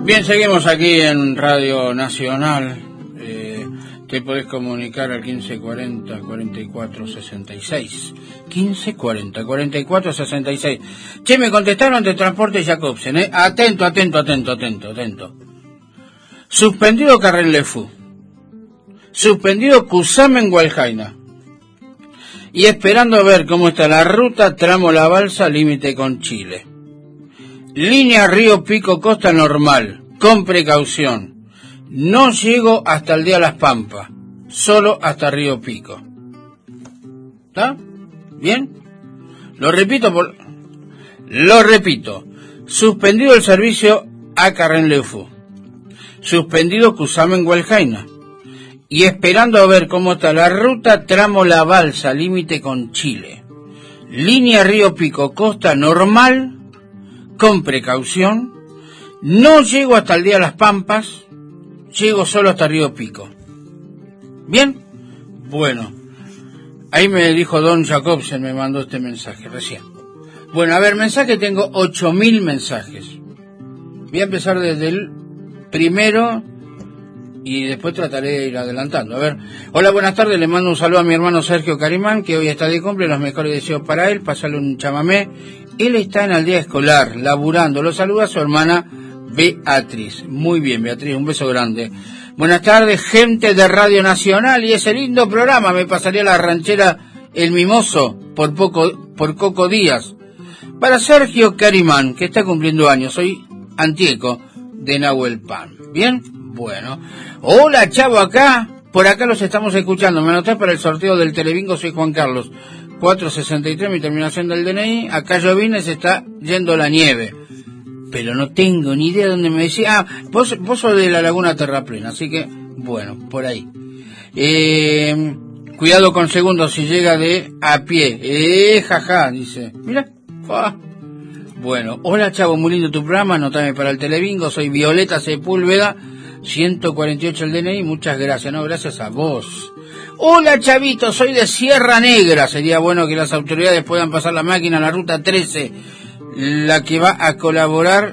Bien, seguimos aquí en Radio Nacional. Te podés comunicar al 1540-4466. 1540-4466. Che, me contestaron de Transporte Jacobsen, ¿eh? Atento. Suspendido Carril Lefou. Suspendido Cusamen Gualjaina. Y esperando a ver cómo está la ruta tramo La Balsa, límite con Chile. Línea Río Pico Costa normal, con precaución. No llego hasta el día Las Pampas, solo hasta Río Pico. ¿Está? ¿Bien? Lo repito. Suspendido el servicio a Carril Lefou. Suspendido Cusamen Gualjaina. Y esperando a ver cómo está la ruta tramo La Balsa, límite con Chile. Línea Río Pico Costa normal, con precaución. No llego hasta el día Las Pampas, llego solo hasta Río Pico. ¿Bien? Bueno, ahí me dijo Don Jacobsen, me mandó este mensaje recién. Bueno, a ver, mensaje, tengo 8.000 mensajes. Voy a empezar desde el primero y después trataré de ir adelantando. A ver, hola, buenas tardes, le mando un saludo a mi hermano Sergio Carimán, que hoy está de cumple, los mejores deseos para él, pasarle un chamamé. Él está en aldea escolar, laburando, lo saluda a su hermana Beatriz. Muy bien, Beatriz, un beso grande. Buenas tardes, gente de Radio Nacional y ese lindo programa. Me pasaría la ranchera El Mimoso por Coco Díaz. Para Sergio Carimán, que está cumpliendo años, soy Antieco de Nahuelpan. ¿Bien? Bueno. Hola, chavo, acá. Por acá los estamos escuchando. Me anoté para el sorteo del Telebingo, soy Juan Carlos. 463, mi terminación del DNI. Acá llovina, se está yendo la nieve. Pero no tengo ni idea de dónde me decía. Vos sos de la Laguna Terraplena, así que, bueno, por ahí. Cuidado con segundos si llega de a pie. Jaja, dice. Mira. Bueno, hola, chavo, muy lindo tu programa. Anotame para el Telebingo, soy Violeta Sepúlveda. 148 el DNI, muchas gracias. No, gracias a vos. Hola, chavito, soy de Sierra Negra. Sería bueno que las autoridades puedan pasar la máquina a la ruta 13, la que va a colaborar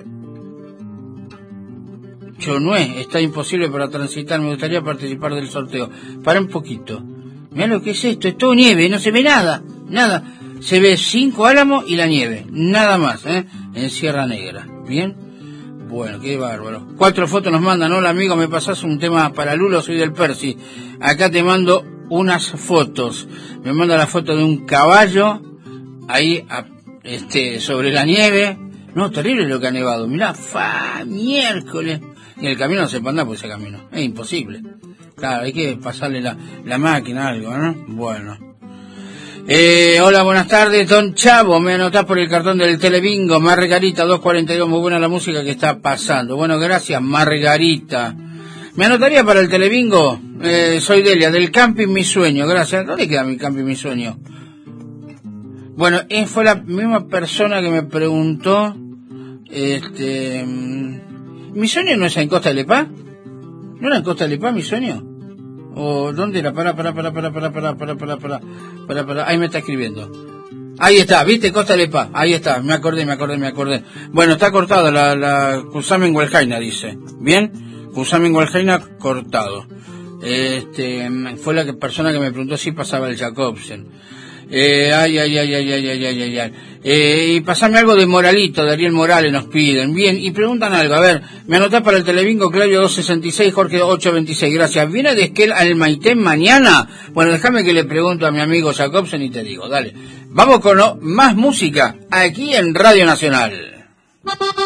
Chonué. Está imposible para transitar, me gustaría participar del sorteo. Para un poquito. Mirá lo que es esto, es todo nieve, no se ve nada. Se ve 5 Álamos y la nieve, nada más, en Sierra Negra. ¿Bien? Bueno, qué bárbaro. 4 fotos nos mandan. Hola, amigo, me pasás un tema para Lulo, soy del Percy. Acá te mando unas fotos. Me manda la foto de un caballo ahí sobre la nieve. No, terrible lo que ha nevado. Mirá, miércoles. Y el camino no se puede andar por ese camino. Es imposible. Claro, hay que pasarle la máquina, algo, ¿no? Bueno. Hola, buenas tardes, don Chavo, me anotás por el cartón del Telebingo, Margarita 242, muy buena la música que está pasando. Bueno, gracias, Margarita. ¿Me anotaría para el Telebingo? Soy Delia, del Camping Mi Sueño, gracias. ¿Dónde queda mi Camping Mi Sueño? Bueno, fue la misma persona que me preguntó, ¿Mi Sueño no es en Costa de Lepá? ¿No era en Costa de Lepá Mi Sueño? ¿O dónde era? Para. Ahí me está escribiendo. Ahí está, ¿viste? Costa de Lepá. Ahí está, me acordé. Bueno, está cortado la Cusamen Gualjaina, dice. ¿Bien? Cusamen Gualjaina cortado. Fue la persona que me preguntó si pasaba el Jacobsen. Y pasame algo de Moralito, de Ariel Morales nos piden. Bien, y preguntan algo, a ver, me anotás para el Telebingo, Claudio 266, Jorge 826, gracias. ¿Viene de Esquel al Maitén mañana? Bueno, déjame que le pregunto a mi amigo Jacobsen y te digo, dale. Vamos con más música, aquí en Radio Nacional.